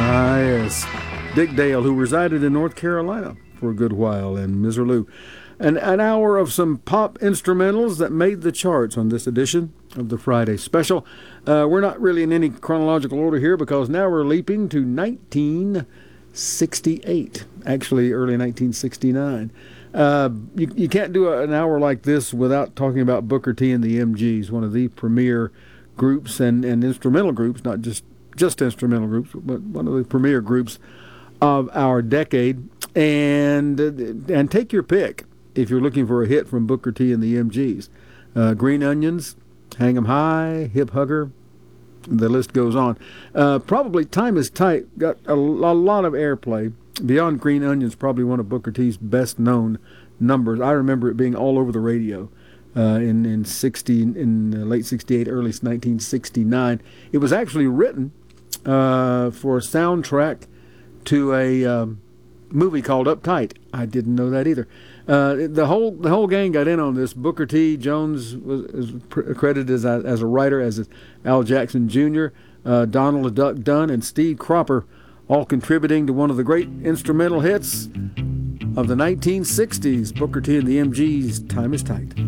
Yes. Dick Dale, who resided in North Carolina for a good while, and Misirlou. An hour of some pop instrumentals that made the charts on this edition of the Friday Special. We're not really in any chronological order here because now we're leaping to 1968, actually early 1969. You can't do an hour like this without talking about Booker T and the MGs, one of the premier groups and instrumental groups, not just instrumental groups, but one of the premier groups of our decade. And take your pick if you're looking for a hit from Booker T and the MGs. Green Onions, Hang 'em High, Hip Hugger, the list goes on. Probably Time Is Tight got a lot of airplay. Beyond Green Onions, probably one of Booker T's best known numbers. I remember it being all over the radio in late 68, early 1969. It was actually written for a soundtrack to a movie called Uptight. I didn't know that either. The whole gang got in on this. Booker T. Jones was credited as a writer, as Al Jackson Jr., Donald Duck Dunn, and Steve Cropper, all contributing to one of the great instrumental hits of the 1960s, Booker T and the MGs' Time Is Tight.